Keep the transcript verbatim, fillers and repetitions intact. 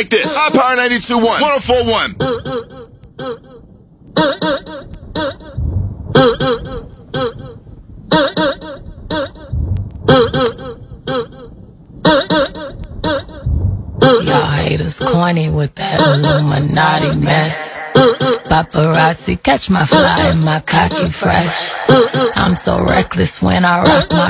like this. High Power ninety-two point one, one oh four point one. Y'all haters corny with that Illuminati mess. Paparazzi catch my fly and my cocky fresh. I'm so reckless when I rock my